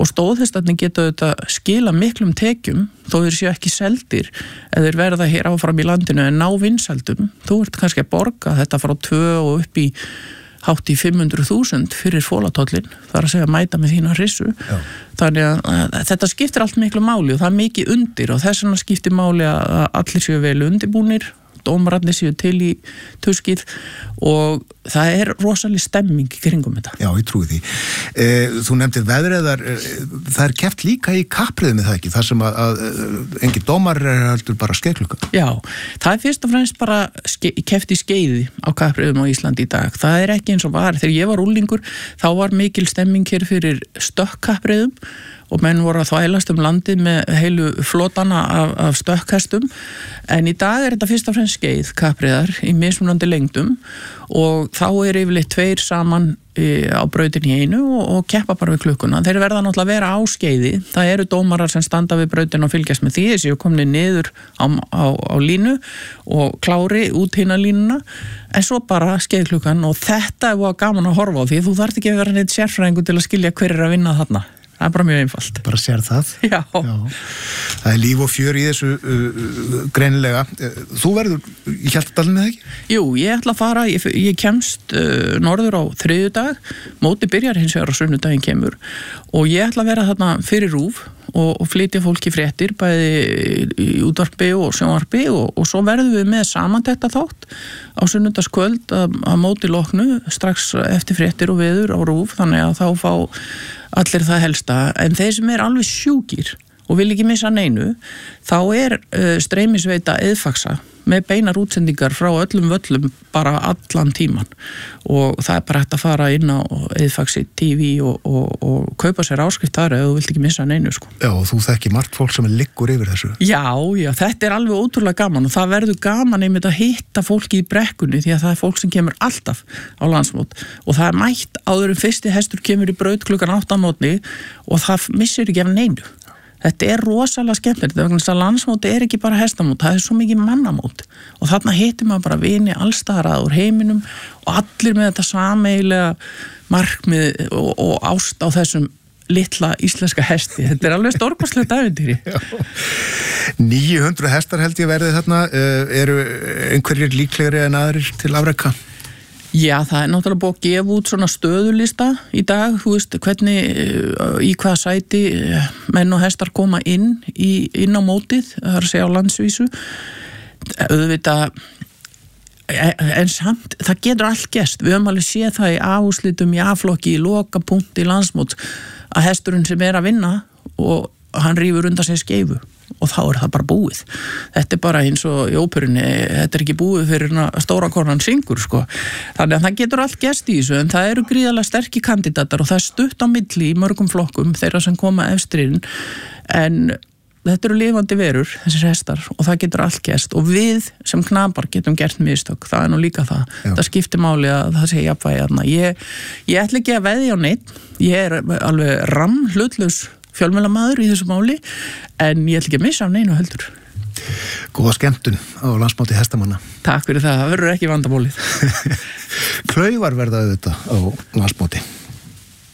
og stóðhestarnir geta auðvitað skila miklum tekjum þó þeir séu ekki seldir eða þeir verða hér áfram í landinu en ná vinsældum. Þú ert kannski að borga þetta frá 2 og upp í hátt í 500.000 fyrir fólatollin, það að segja mæta með þína hrissu. Þannig að þetta skiptir allt miklu máli og það mikið undir og þess vegna skiptir máli að allir séu vel undirbúnir, dómararnir séu til í tuskið og það rosaleg stemming í kringum þetta. Já, ég trúi því. Þú nefndir veðriðar, það keppt líka í kappriðum með það ekki, þar sem að engin dómar heldur bara skeiðklukka. Já, það fyrst og fremst bara keppt í skeiði á kappriðum á Íslandi í dag. Það ekki eins og var. Þegar ég var unglingur, þá var mikil stemming hér fyrir stökkkapriðum og menn voru að þvælast landið með heilu flotana af stökkhestum en í dag þetta fyrst og fremst skeið kappriðar í mismunandi lengdum og þá yfirleitt 2 saman á brautinni í einu og keppa bara við klukkuna. Þeir verða náttúrulega að vera á skeiði. Það eru dómarar sem standa við brautin og fylgjast með því þessi og komni niður á línu og klári út hina línuna en svo bara skeiðklukkan og þetta var gaman að horfa á því þú þarft ekki að vera neitt sérfræðingur til að skilja hver að vinna þarna. Það bara mjög einfalt. Bara sér það. Já. Það líf og fjör í þessu greinilega. Þú verður í Hjaltadalinn eða ekki? Jú, ég ætla að fara, ég kemst norður á þriðjudag, móti byrjar hins vegar á sunnudaginn kemur og ég ætla að vera þarna fyrir RÚV og flytja fólki fréttir bæði í útvarpi og sjónvarpi og svo verðum við með samantekt þátt á sunnudagskvöld að móti loknu strax eftir fréttir og veður á RÚV þannig að þá fá allir það helsta en þeir sem alveg sjúkir og vil ekki missa neinu þá streymisveita Eðfaxa með beinar útsendingar frá öllum völlum bara allan tíman og það bara hægt að fara inn á Eðfaxi TV og kaupa sér áskrift þar ef þú vilt ekki missa neinu sko. Já, og þú þekki margt fólk sem liggur yfir þessu. Já, þetta alveg ótrúlega gaman og það verður gaman einmitt að hitta fólki í brekkunni því að það fólk sem kemur alltaf á landsmót og það mætt áður en fyrsti hestur kemur í braut klukkan 8 á mótni og það missir ekki af neinu. Þetta rosalega skemmtilegt, vegna þess að landsmóti ekki bara hestamót, það svo mikið mannamót og þarna hittir maður bara vini allstaðar að úr heiminum og allir með þetta sameiginlega markmið og ást á þessum litla íslenska hesti. Þetta alveg stórkostlegt ævintýri. 900 hestar held ég verði þarna, eru einhverjir líklegri en aðrir til afreka? Já, það náttúrulega búið að gefa út svona stöðulista í dag, þú veist, hvernig, í hvaða sæti menn og hestar koma inn á mótið, það að segja á landsvísu. Auðvitað, en samt, það getur allt gerst. Við höfum alveg séð það í A-úrslitum, í A-flokki, í lokapunkti, í landsmót, að hesturinn sem að vinna og hann rífur undan sér skeifu. Og þá það bara búið. Þetta bara eins og í óperunni, þetta ekki búið fyrir stóra konan syngur, sko. Þannig að það getur allt gerst í þessu, en það eru gríðarlega sterkir kandidatar og það stutt á milli í mörgum flokkum þeirra sem koma efstirinn, en þetta eru lifandi verur, þessir hestar, og það getur allt gerst og við sem knapar getum gert mistök, það nú líka það. Já. Það skiptir máli að það sé jafnvægi þarna. Ég ætla ekki að veðja á neitt, ég alveg hlutlaus fjölmiðlamaður í þessu máli en ég ætla ekki að missa af neinu heldur. Góða skemmtun á landsmóti hestamanna. Takk fyrir það verður ekki vandamálið. Klauvar verða auðvitað á landsmóti.